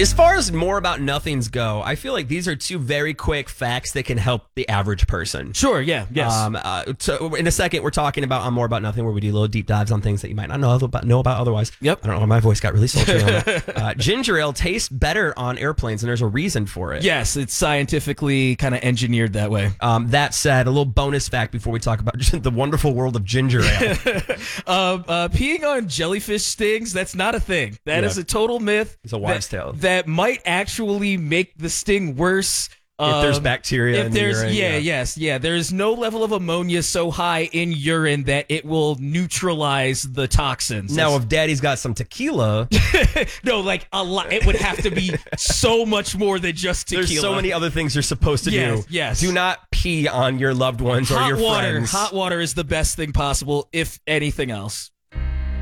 As far as more about nothings go, I feel like these are two very quick facts that can help the average person. Sure, yeah, yes. So in a second, we're talking about on More About Nothing, where we do little deep dives on things that you might not know about otherwise. Yep. I don't know why my voice got really sultry on that. Ginger ale tastes better on airplanes, and there's a reason for it. Yes, it's scientifically kind of engineered that way. That said, a little bonus fact before we talk about the wonderful world of ginger ale. Peeing on jellyfish stings, that's not a thing. That is a total myth. It's a wives' tale. That might actually make the sting worse. If there's bacteria in the urine. There's no level of ammonia so high in urine that it will neutralize the toxins. Now, if daddy's got some tequila... No, like a lot. It would have to be so much more than just tequila. There's so many other things you're supposed to do. Yes. Do not pee on your loved ones or your friends. Hot water is the best thing possible, if anything else.